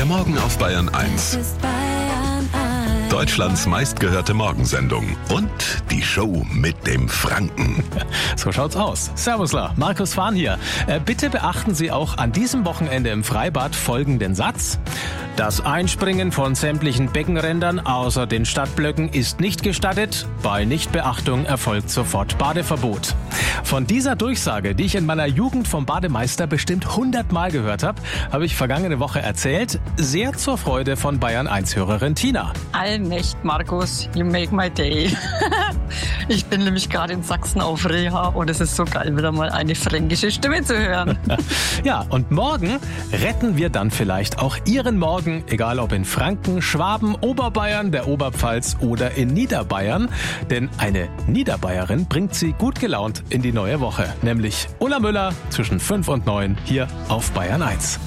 Morgen auf Bayern 1. Deutschlands meistgehörte Morgensendung und die Show mit dem Franken. So schaut's aus. Servusla, Markus Fahn hier. Bitte beachten Sie auch an diesem Wochenende im Freibad folgenden Satz. Das Einspringen von sämtlichen Beckenrändern außer den Stadtblöcken ist nicht gestattet. Bei Nichtbeachtung erfolgt sofort Badeverbot. Von dieser Durchsage, die ich in meiner Jugend vom Bademeister bestimmt 100-mal gehört habe ich vergangene Woche erzählt. Sehr zur Freude von Bayern 1-Hörerin Tina. Allmächt, Markus, you make my day. Ich bin nämlich gerade in Sachsen auf Reha und es ist so geil, wieder mal eine fränkische Stimme zu hören. Ja, und morgen retten wir dann vielleicht auch Ihren Morgen, egal ob in Franken, Schwaben, Oberbayern, der Oberpfalz oder in Niederbayern. Denn eine Niederbayerin bringt Sie gut gelaunt in die neue Woche. Nämlich Ulla Müller zwischen 5 und 9 hier auf Bayern 1.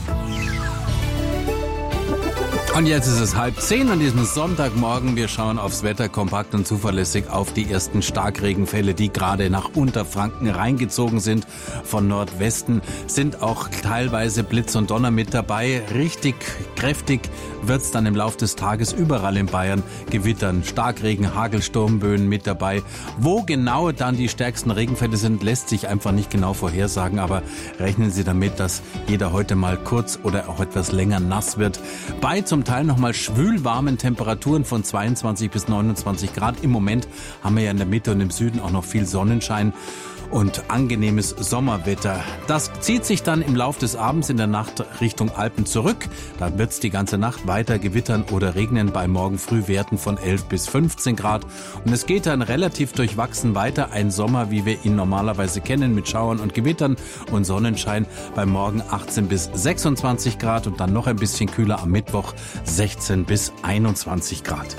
Und jetzt ist es 9:30 an diesem Sonntagmorgen. Wir schauen aufs Wetter kompakt und zuverlässig auf die ersten Starkregenfälle, die gerade nach Unterfranken reingezogen sind. Von Nordwesten sind auch teilweise Blitz und Donner mit dabei. Richtig kräftig wird's dann im Laufe des Tages überall in Bayern. Gewittern, Starkregen, Hagel, Sturmböen mit dabei. Wo genau dann die stärksten Regenfälle sind, lässt sich einfach nicht genau vorhersagen. Aber rechnen Sie damit, dass jeder heute mal kurz oder auch etwas länger nass wird. Bei zum Teil nochmal schwülwarmen Temperaturen von 22 bis 29 Grad. Im Moment haben wir ja in der Mitte und im Süden auch noch viel Sonnenschein und angenehmes Sommerwetter. Das zieht sich dann im Laufe des Abends in der Nacht Richtung Alpen zurück. Da wird es die ganze Nacht weiter gewittern oder regnen bei morgen früh Werten von 11 bis 15 Grad. Und es geht dann relativ durchwachsen weiter. Ein Sommer, wie wir ihn normalerweise kennen, mit Schauern und Gewittern und Sonnenschein. Bei morgen 18 bis 26 Grad und dann noch ein bisschen kühler am Mittwoch 16 bis 21 Grad.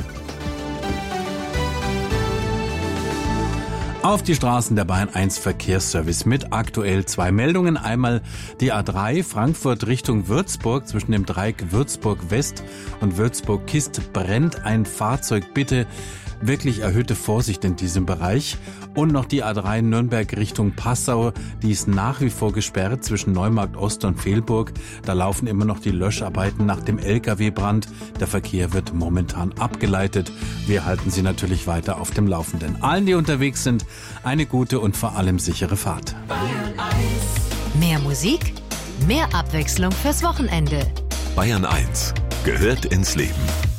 Auf die Straßen der Bayern 1 Verkehrsservice mit aktuell 2 Meldungen. Einmal die A3 Frankfurt Richtung Würzburg. Zwischen dem Dreieck Würzburg West und Würzburg Kist brennt ein Fahrzeug. Bitte wirklich erhöhte Vorsicht in diesem Bereich. Und noch die A3 Nürnberg Richtung Passau. Die ist nach wie vor gesperrt zwischen Neumarkt Ost und Vehlburg. Da laufen immer noch die Löscharbeiten nach dem LKW-Brand. Der Verkehr wird momentan abgeleitet. Wir halten Sie natürlich weiter auf dem Laufenden. Allen, die unterwegs sind, eine gute und vor allem sichere Fahrt. Mehr Musik, mehr Abwechslung fürs Wochenende. Bayern 1 gehört ins Leben.